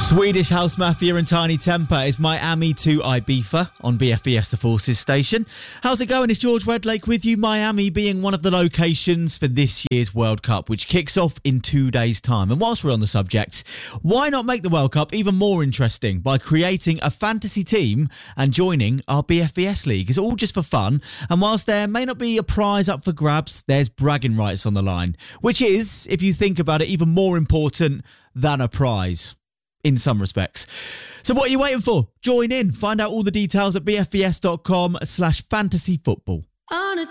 Swedish House Mafia and Tiny Temper is Miami to Ibiza on BFBS The Forces station. How's it going? It's George Wedlake with you. Miami being one of the locations for this year's World Cup, which kicks off in 2 days' time. And whilst we're on the subject, why not make the World Cup even more interesting by creating a fantasy team and joining our BFBS League? It's all just for fun. And whilst there may not be a prize up for grabs, there's bragging rights on the line, which is, if you think about it, even more important than a prize. In some respects. So what are you waiting for? Join in. Find out all the details at bfbs.com/fantasyfootball.